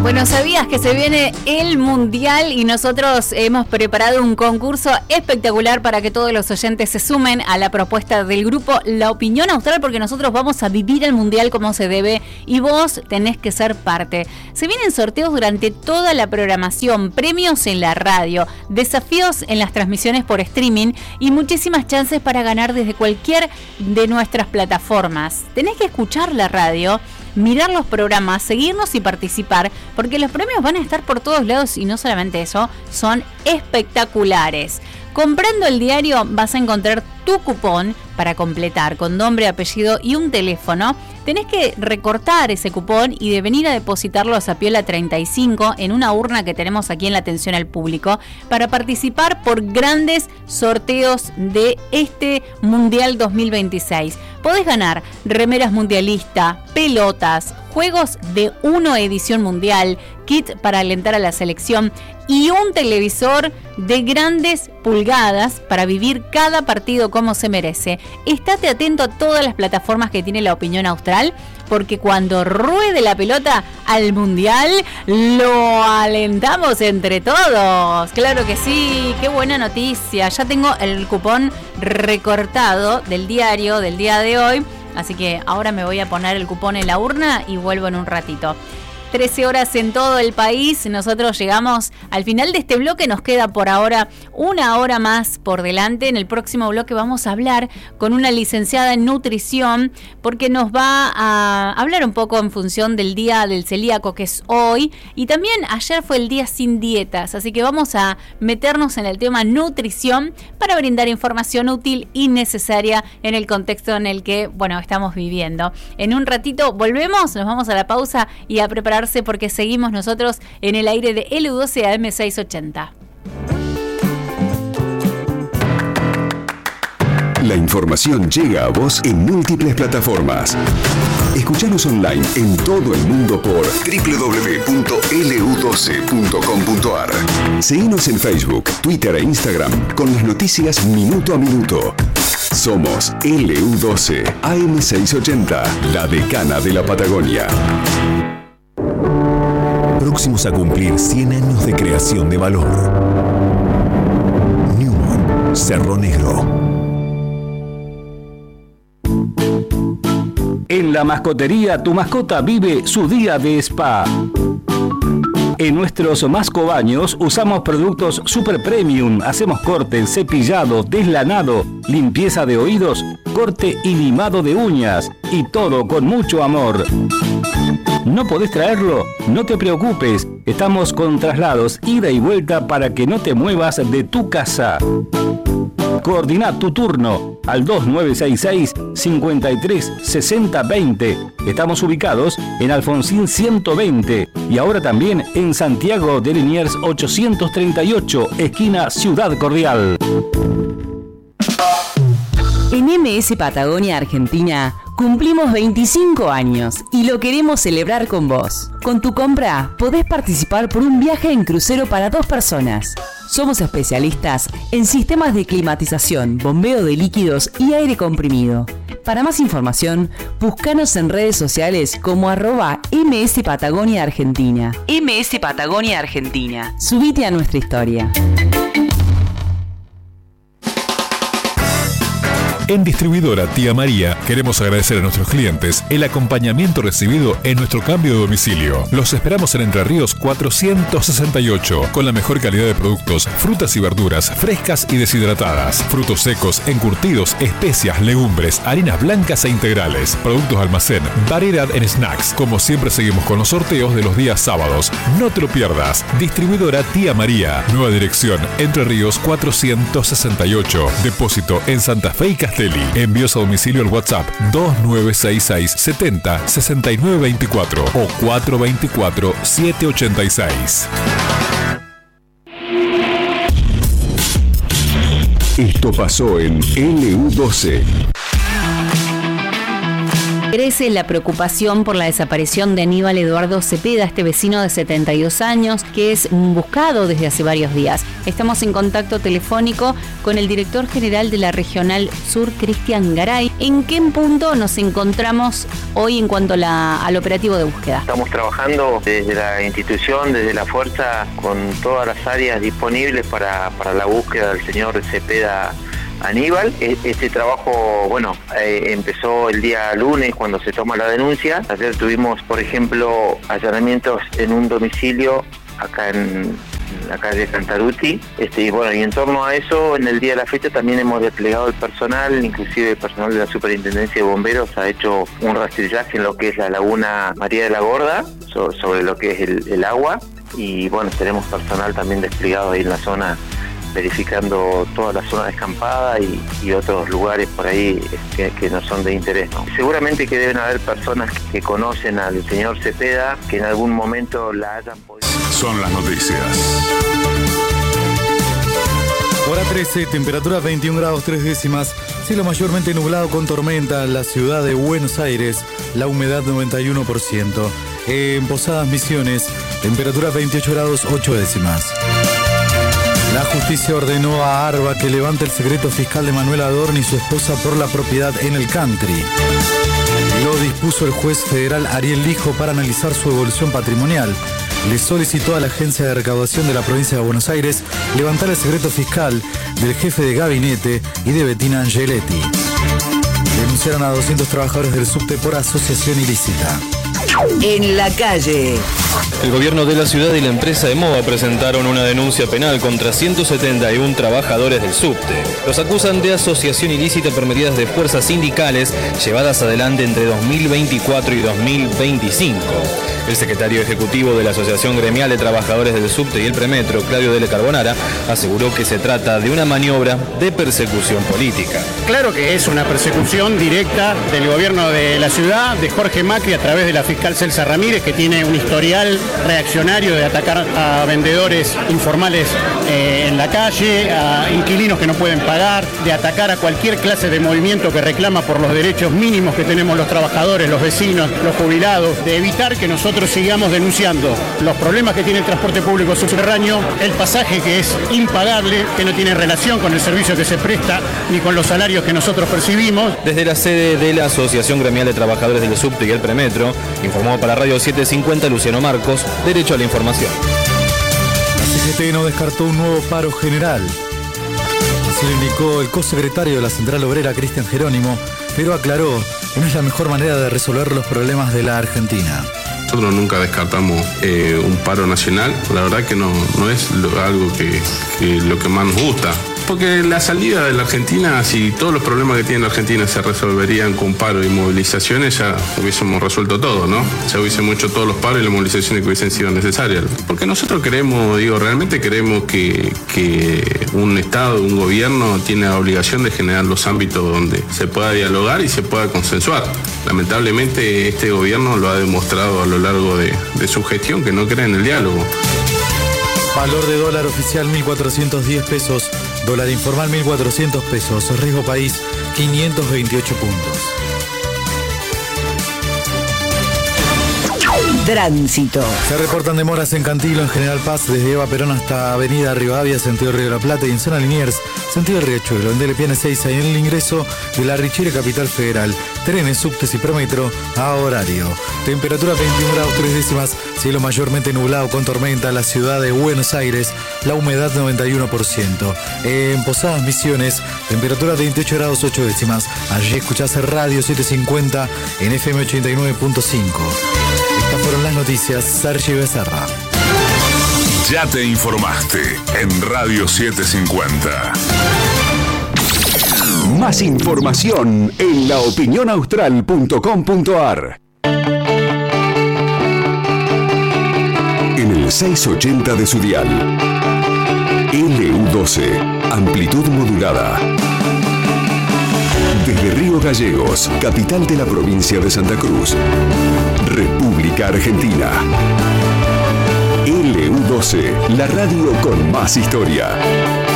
Bueno, ¿sabías que se viene el Mundial? Y nosotros hemos preparado un concurso espectacular para que todos los oyentes se sumen a la propuesta del grupo La Opinión Austral, porque nosotros vamos a vivir el Mundial como se debe y vos tenés que ser parte. Se vienen sorteos durante toda la programación, premios en la radio, desafíos en las transmisiones por streaming y muchísimas chances para ganar desde cualquier de nuestras plataformas. Tenés que escuchar la radio, mirar los programas, seguirnos y participar, porque los premios van a estar por todos lados y no solamente eso, son espectaculares. Comprando el diario vas a encontrar tu cupón para completar con nombre, apellido y un teléfono. Tenés que recortar ese cupón y de venir a depositarlo a Zapiola 35 en una urna que tenemos aquí en la atención al público para participar por grandes sorteos de este Mundial 2026. Podés ganar remeras mundialista, pelotas, juegos de 1 edición mundial, kit para alentar a la selección y un televisor de grandes pulgadas para vivir cada partido como se merece. Estate atento a todas las plataformas que tiene La Opinión Austral, porque cuando ruede la pelota al Mundial, lo alentamos entre todos. Claro que sí, qué buena noticia. Ya tengo el cupón recortado del diario del día de hoy, así que ahora me voy a poner el cupón en la urna y vuelvo en un ratito. 13 horas en todo el país. Nosotros llegamos al final de este bloque. Nos queda por ahora una hora más por delante. En el próximo bloque vamos a hablar con una licenciada en nutrición, porque nos va a hablar un poco en función del día del celíaco, que es hoy, y también ayer fue el día sin dietas, así que vamos a meternos en el tema nutrición para brindar información útil y necesaria en el contexto en el que, bueno, estamos viviendo. En un ratito volvemos, nos vamos a la pausa y a prepararse, porque seguimos nosotros en el aire de LU12 AM680. La información llega a vos en múltiples plataformas. Escuchanos online en todo el mundo por www.lu12.com.ar. Seguinos en Facebook, Twitter e Instagram con las noticias minuto a minuto. Somos LU12 AM680, la decana de la Patagonia. Próximos a cumplir 100 años de creación de valor. Newman, Cerro Negro. En la mascotería, tu mascota vive su día de spa. En nuestros mascobaños usamos productos super premium. Hacemos corte, cepillado, deslanado, limpieza de oídos, corte y limado de uñas. Y todo con mucho amor. ¿No podés traerlo? No te preocupes. Estamos con traslados, ida y vuelta para que no te muevas de tu casa. Coordina tu turno al 2966-536020. Estamos ubicados en Alfonsín 120 y ahora también en Santiago de Liniers 838, esquina Ciudad Cordial. En MS Patagonia Argentina cumplimos 25 años y lo queremos celebrar con vos. Con tu compra podés participar por un viaje en crucero para 2 personas. Somos especialistas en sistemas de climatización, bombeo de líquidos y aire comprimido. Para más información, búscanos en redes sociales como @MS Patagonia Argentina. MS Patagonia Argentina. Subite a nuestra historia. En Distribuidora Tía María queremos agradecer a nuestros clientes el acompañamiento recibido en nuestro cambio de domicilio. Los esperamos en Entre Ríos 468 con la mejor calidad de productos, frutas y verduras frescas y deshidratadas, frutos secos, encurtidos, especias, legumbres, harinas blancas e integrales, productos de almacén, variedad en snacks. Como siempre seguimos con los sorteos de los días sábados. No te lo pierdas. Distribuidora Tía María. Nueva dirección Entre Ríos 468. Depósito en Santa Fe y Castelli. Envíos a domicilio al WhatsApp 2966 70 69 24 o 424 786. Esto pasó en LU12. Crece la preocupación por la desaparición de Aníbal Eduardo Cepeda, este vecino de 72 años, que es buscado desde hace varios días. Estamos en contacto telefónico con el director general de la Regional Sur, Cristian Garay. ¿En qué punto nos encontramos hoy en cuanto al operativo de búsqueda? Estamos trabajando desde la institución, desde la fuerza, con todas las áreas disponibles para la búsqueda del señor Cepeda Aníbal. Este trabajo, empezó el día lunes cuando se toma la denuncia. Ayer tuvimos, por ejemplo, allanamientos en un domicilio acá en la calle Cantaruti, y en torno a eso, en el día de la fecha también hemos desplegado el personal, inclusive el personal de la Superintendencia de Bomberos ha hecho un rastrillaje en lo que es la laguna María de la Gorda, sobre lo que es el agua, y tenemos personal también desplegado ahí en la zona, verificando toda la zona descampada y otros lugares por ahí que no son de interés, ¿no? Seguramente que deben haber personas que conocen al señor Cepeda, que en algún momento la hayan podido. Son las noticias. Hora 13, temperatura 21 grados 3 décimas, cielo mayormente nublado con tormenta en la ciudad de Buenos Aires, la humedad 91%. En Posadas Misiones, temperatura 28 grados 8 décimas. La justicia ordenó a Arba que levante el secreto fiscal de Manuel Adorni y su esposa por la propiedad en el country. Lo dispuso el juez federal Ariel Lijo para analizar su evolución patrimonial. Le solicitó a la Agencia de Recaudación de la Provincia de Buenos Aires levantar el secreto fiscal del jefe de gabinete y de Bettina Angeletti. Denunciaron a 200 trabajadores del subte por asociación ilícita. En la calle. El gobierno de la ciudad y la empresa EMOVA presentaron una denuncia penal contra 171 trabajadores del subte. Los acusan de asociación ilícita por medidas de fuerzas sindicales llevadas adelante entre 2024 y 2025. El secretario ejecutivo de la Asociación Gremial de Trabajadores del Subte y el Premetro, Claudio Dele Carbonara, aseguró que se trata de una maniobra de persecución política. Claro que es una persecución directa del gobierno de la ciudad, de Jorge Macri, a través de la fiscal Celsa Ramírez, que tiene un historial reaccionario de atacar a vendedores informales en la calle, a inquilinos que no pueden pagar, de atacar a cualquier clase de movimiento que reclama por los derechos mínimos que tenemos los trabajadores, los vecinos, los jubilados, de evitar que nosotros sigamos denunciando los problemas que tiene el transporte público subterráneo, el pasaje que es impagable, que no tiene relación con el servicio que se presta ni con los salarios que nosotros percibimos. Desde la sede de la Asociación Gremial de Trabajadores del Subte y el Premetro, informó para Radio 750 Luciano Marcos, Derecho a la Información. La CGT no descartó un nuevo paro general. Así lo indicó el cosecretario de la Central Obrera, Cristian Jerónimo, pero aclaró que no es la mejor manera de resolver los problemas de la Argentina. Nosotros nunca descartamos un paro nacional, la verdad que no es algo que lo que más nos gusta. Porque la salida de la Argentina, si todos los problemas que tiene la Argentina se resolverían con paro y movilizaciones, ya hubiésemos resuelto todo, ¿no? Ya hubiésemos hecho todos los paros y las movilizaciones que hubiesen sido necesarias. Porque nosotros realmente queremos que un Estado, un gobierno tiene la obligación de generar los ámbitos donde se pueda dialogar y se pueda consensuar. Lamentablemente este gobierno lo ha demostrado a lo largo de su gestión, que no cree en el diálogo. Valor de dólar oficial 1.410 pesos, dólar informal 1.400 pesos, riesgo país 528 puntos. Tránsito. Se reportan demoras en Cantilo, en General Paz, desde Eva Perón hasta Avenida Rivadavia, sentido Río de la Plata, y en zona Liniers, sentido Riachuelo, en Delepiane 6, en el ingreso de la Richire Capital Federal. Trenes, subtes y prometro a horario. Temperatura 21 grados 3 décimas, cielo mayormente nublado con tormenta, la ciudad de Buenos Aires, la humedad 91%. En Posadas Misiones, temperatura 28 grados 8 décimas. Allí escuchás Radio 750 en FM 89.5. Estas fueron las noticias. Sergi Becerra. Ya te informaste en Radio 750. Más información en laopinionaustral.com.ar. En el 680 de su dial. LU12, amplitud modulada. Desde Río Gallegos, capital de la provincia de Santa Cruz, República Argentina. LU12, la radio con más historia.